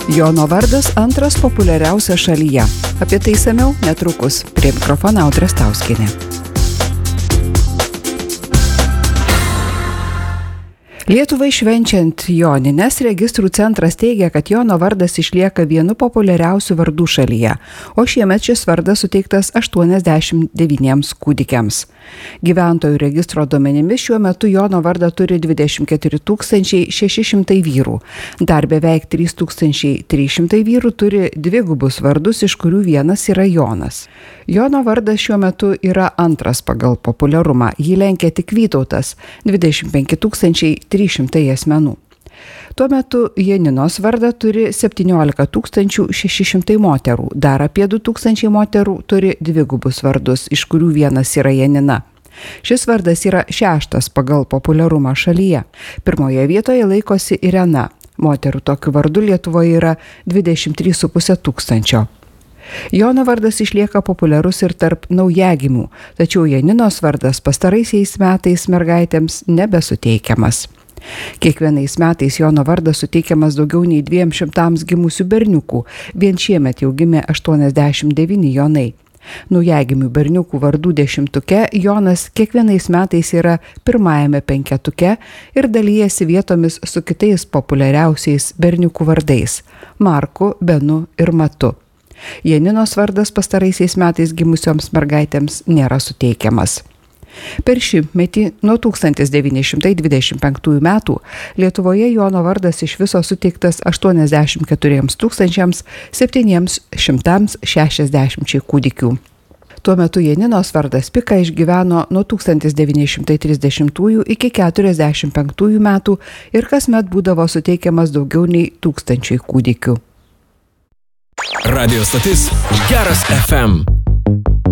Jono vardas antras populiariausias šalyje. Apie tai išsamiau netrukus. Prie mikrofono Audra Stauskienė. Lietuvai švenčiant Jonines, registrų centras teigia, kad Jono vardas išlieka vienu populiariausių vardų šalyje, o šiemet šis vardas suteiktas 89 kūdikiams. Gyventojų registro duomenimis šiuo metu Jono vardą turi 24 600 vyrų. Dar beveik 3300 vyrų turi dvigubus vardus, iš kurių vienas yra Jonas. Jono vardas šiuo metu yra antras pagal populiarumą. Jį lenkia tik Vytautas – 25 300 asmenų. Tuo metu Janinos vardą turi 17 600 moterų. Dar apie 2000 moterų turi dvigubus vardus, iš kurių vienas yra Janina. Šis vardas yra šeštas pagal populiarumą šalyje. Pirmoje vietoje laikosi Irena. Moterų tokiu vardu Lietuvoje yra 23,5 tūkstančio. Jono vardas išlieka populiarus ir tarp naujagimių, tačiau Janinos vardas pastaraisiais metais mergaitėms nebesuteikiamas. Kiekvienais metais Jono vardas suteikiamas daugiau nei 200 gimusių berniukų, vien šiemet jau gimė 89 Jonai. Naujagimių berniukų vardų dešimtuke Jonas kiekvienais metais yra pirmajame penketuke ir dalyjasi vietomis su kitais populiariausiais berniukų vardais – Marku, Benu ir Matu. Janinos vardas pastaraisiais metais gimusioms mergaitėms nėra suteikiamas. Per šimtmetį nuo 1925 metų Lietuvoje Jono vardas iš viso suteiktas 84 760 kūdikių. Tuo metu Janinos vardas piką išgyveno nuo 1930 iki 1945 metų ir kasmet būdavo suteikiamas daugiau nei 1000 kūdikių. Radio stotis Geras FM.